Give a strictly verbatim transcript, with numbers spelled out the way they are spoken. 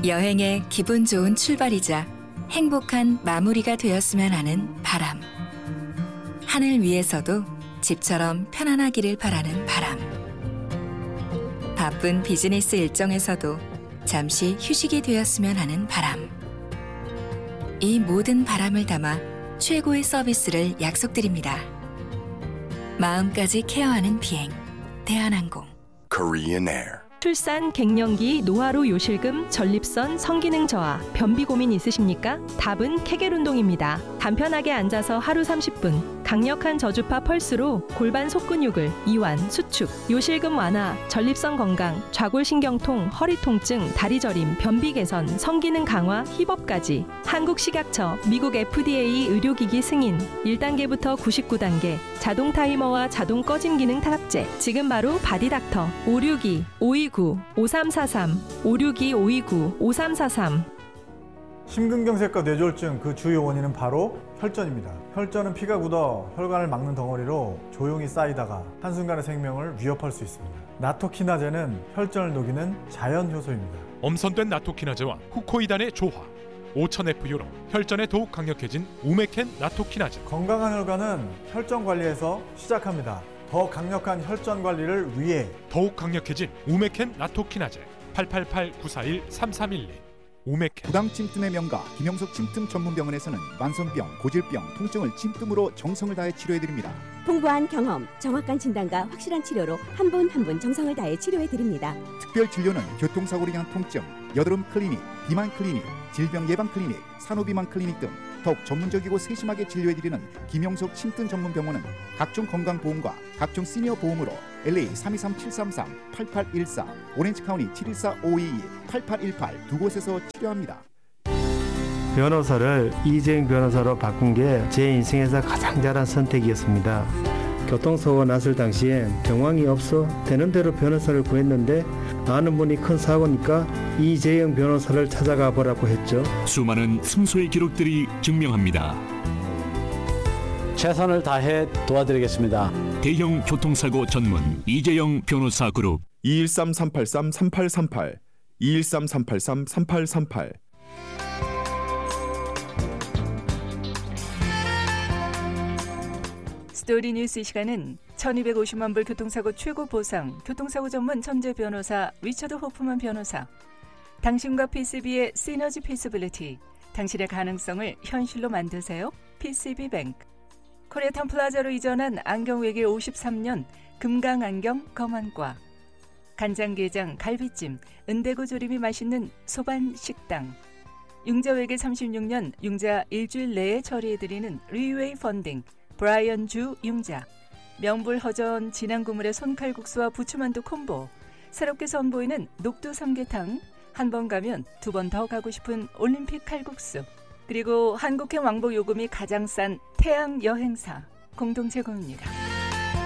여행의 기분 좋은 출발이자 행복한 마무리가 되었으면 하는 바람. 하늘 위에서도 집처럼 편안하기를 바라는 바람. 바쁜 비즈니스 일정에서도 잠시 휴식이 되었으면 하는 바람. 이 모든 바람을 담아 최고의 서비스를 약속드립니다. 마음까지 케어하는 비행, 대한항공. Korean Air. 출산, 갱년기, 노화로 요실금, 전립선, 성기능 저하, 변비 고민 있으십니까? 답은 케겔 운동입니다. 간편하게 앉아서 하루 삼십 분, 강력한 저주파 펄스로 골반 속근육을 이완, 수축, 요실금 완화, 전립선 건강, 좌골신경통, 허리 통증, 다리 저림, 변비 개선, 성기능 강화, 힙업까지. 한국식약처, 미국 에프디에이 의료기기 승인, 일 단계부터 구십구 단계, 자동 타이머와 자동 꺼짐 기능 타락제. 지금 바로 바디닥터 오육이 오이구 오삼사삼 오육이 오이구 오삼사삼. 심근경색과 뇌졸중 그 주요 원인은 바로 혈전입니다. 혈전은 피가 굳어 혈관을 막는 덩어리로 조용히 쌓이다가 한순간의 생명을 위협할 수 있습니다. 나토키나제는 혈전을 녹이는 자연 효소입니다. 엄선된 나토키나제와 후코이단의 조화, 오천 에프유로 혈전에 더욱 강력해진 우메켄 나토키나제. 건강한 혈관은 혈전 관리에서 시작합니다. 더 강력한 혈전 관리를 위해 더욱 강력해진 우메켄 나토키나제. 팔팔팔 구사일 삼삼일이. 우메켄. 부당 찜뜸의 명가 김영석 찜뜸 전문병원에서는 만성병, 고질병, 통증을 찜뜸으로 정성을 다해 치료해드립니다. 풍부한 경험, 정확한 진단과 확실한 치료로 한 분 한 분 정성을 다해 치료해드립니다. 특별 진료는 교통사고로 인한 통증, 여드름 클리닉, 비만 클리닉, 질병 예방 클리닉, 산후비만 클리닉 등 더욱 전문적이고 세심하게 진료해드리는 김영석 침뜸 전문병원은 각종 건강보험과 각종 시니어 보험으로 엘에이 삼이삼 칠삼삼 팔팔일사, 오렌지카운티 칠일사 오이이 팔팔일팔 두 곳에서 치료합니다. 변호사를 이재용 변호사로 바꾼 게 제 인생에서 가장 잘한 선택이었습니다. 교통사고 났을 당시엔 정황이 없어 되는 대로 변호사를 구했는데 아는 분이 큰 사고니까 이재용 변호사를 찾아가 보라고 했죠. 수많은 승소의 기록들이 증명합니다. 최선을 다해 도와드리겠습니다. 대형 교통사고 전문 이재용 변호사 그룹. 이일삼 삼팔삼 삼팔삼팔 이일삼 삼팔삼 삼팔삼팔. 스토리 뉴스 이 시간은 천이백오십만 불 교통사고 최고 보상, 교통사고 전문 천재 변호사 리처드 호프만 변호사, 당신과 피씨비의 시너지 피서빌리티, 당신의 가능성을 현실로 만드세요. 피씨비뱅크. 코리아타운 플라자로 이전한 안경외길 오십삼 년 금강안경 검안과, 간장게장, 갈비찜, 은대구 조림이 맛있는 소반식당, 융자외길 삼십육 년 융자 일주일 내에 처리해드리는 리웨이 펀딩, 브라이언 주 융자, 명불허전 진한국물의 손칼국수와 부추만두 콤보, 새롭게 선보이는 녹두 삼계탕, 한 번 가면 두 번 더 가고 싶은 올림픽 칼국수, 그리고 한국행 왕복 요금이 가장 싼 태양 여행사 공동 제공입니다.